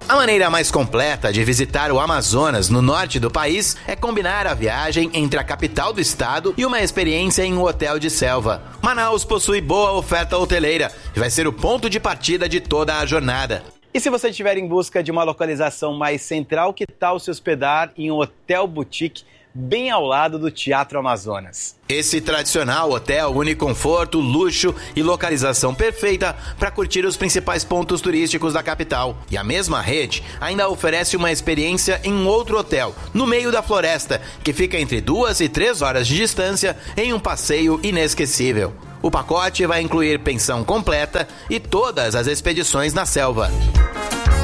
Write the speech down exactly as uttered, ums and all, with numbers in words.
A maneira mais completa de visitar o Amazonas, no norte do país, é combinar a viagem entre a capital do estado e uma experiência em um hotel de selva. Manaus possui boa oferta hoteleira e vai ser o ponto de partida de toda a jornada. E se você estiver em busca de uma localização mais central, que tal se hospedar em um hotel boutique bem ao lado do Teatro Amazonas? Esse tradicional hotel une conforto, luxo e localização perfeita para curtir os principais pontos turísticos da capital. E a mesma rede ainda oferece uma experiência em um outro hotel, no meio da floresta, que fica entre duas e três horas de distância, em um passeio inesquecível. O pacote vai incluir pensão completa e todas as expedições na selva.